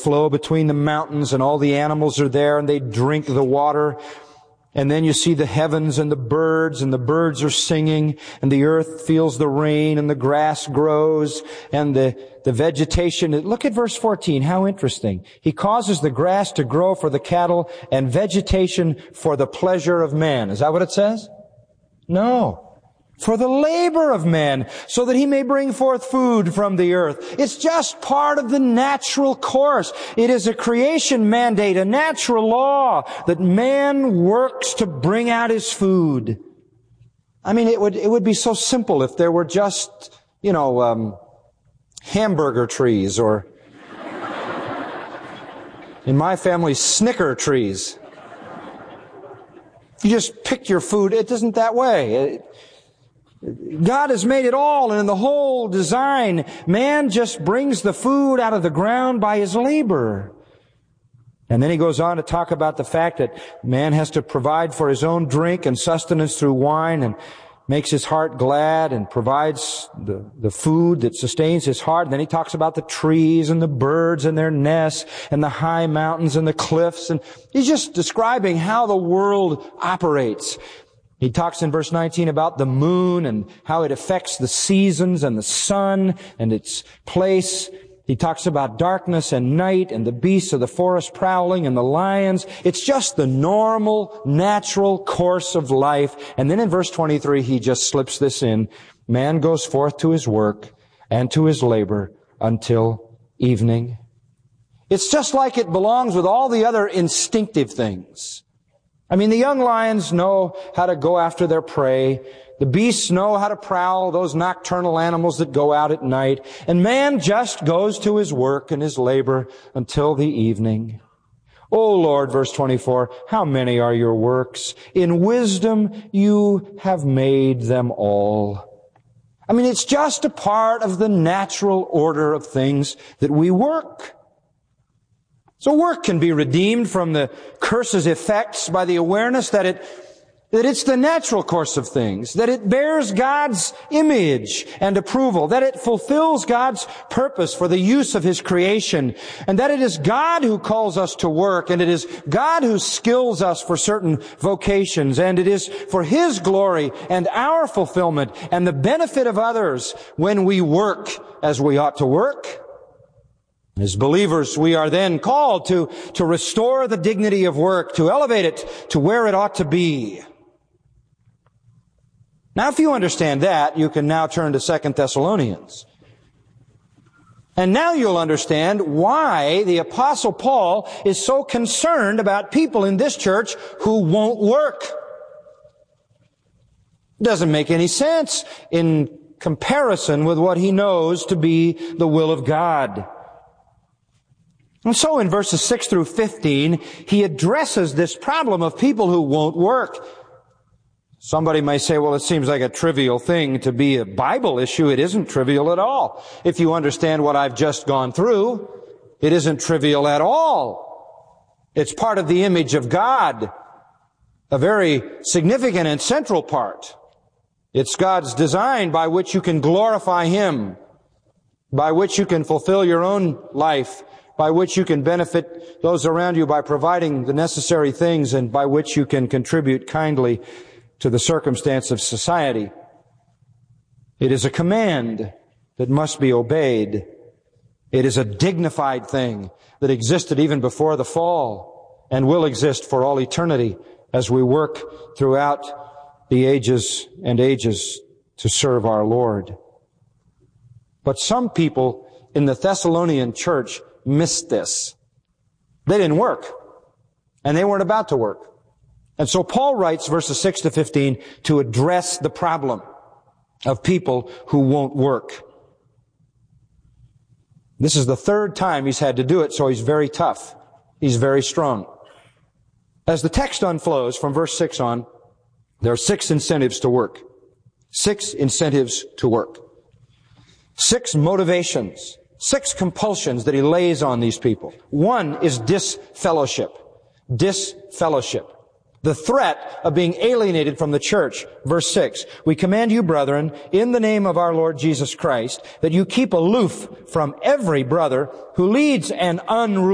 flow between the mountains, and all the animals are there, and they drink the water. And then you see the heavens and the birds are singing, and the earth feels the rain, and the grass grows, and the vegetation. Look at verse 14, how interesting. He causes the grass to grow for the cattle, and vegetation for the pleasure of man. Is that what it says? No. For the labor of man, so that he may bring forth food from the earth. It's just part of the natural course. It is a creation mandate, a natural law, that man works to bring out his food. I mean, it would be so simple if there were just, hamburger trees, or in my family, Snicker trees. You just pick your food. It isn't that way. God has made it all, and in the whole design, man just brings the food out of the ground by his labor. And then he goes on to talk about the fact that man has to provide for his own drink and sustenance through wine, and makes his heart glad, and provides the food that sustains his heart. And then he talks about the trees and the birds and their nests and the high mountains and the cliffs. And he's just describing how the world operates. He talks in verse 19 about the moon and how it affects the seasons, and the sun and its place. He talks about darkness and night, and the beasts of the forest prowling, and the lions. It's just the normal, natural course of life. And then in verse 23, he just slips this in. Man goes forth to his work and to his labor until evening. It's just like it belongs with all the other instinctive things. I mean, the young lions know how to go after their prey. The beasts know how to prowl, those nocturnal animals that go out at night. And man just goes to his work and his labor until the evening. O Lord, verse 24, how many are your works? In wisdom you have made them all. I mean, it's just a part of the natural order of things that we work. So work can be redeemed from the curse's effects by the awareness that it's the natural course of things, that it bears God's image and approval, that it fulfills God's purpose for the use of His creation, and that it is God who calls us to work, and it is God who skills us for certain vocations, and it is for His glory and our fulfillment and the benefit of others when we work as we ought to work. As believers, we are then called to restore the dignity of work, to elevate it to where it ought to be. Now, if you understand that, you can now turn to 2 Thessalonians. And now you'll understand why the Apostle Paul is so concerned about people in this church who won't work. It doesn't make any sense in comparison with what he knows to be the will of God. And so in verses 6 through 15, he addresses this problem of people who won't work. Somebody may say, well, it seems like a trivial thing to be a Bible issue. It isn't trivial at all. If you understand what I've just gone through, it isn't trivial at all. It's part of the image of God, a very significant and central part. It's God's design by which you can glorify Him, by which you can fulfill your own life, by which you can benefit those around you by providing the necessary things, and by which you can contribute kindly to the circumstance of society. It is a command that must be obeyed. It is a dignified thing that existed even before the fall and will exist for all eternity as we work throughout the ages and ages to serve our Lord. But some people in the Thessalonian church missed this. They didn't work, and they weren't about to work. And so Paul writes verses 6 to 15 to address the problem of people who won't work. This is the third time he's had to do it, so he's very tough. He's very strong. As the text unflows from verse 6 on, there are 6 incentives to work. 6 incentives to work. 6 motivations. 6 compulsions that he lays on these people. 1 is disfellowship. Disfellowship. The threat of being alienated from the church. Verse 6, we command you, brethren, in the name of our Lord Jesus Christ, that you keep aloof from every brother who leads an unruly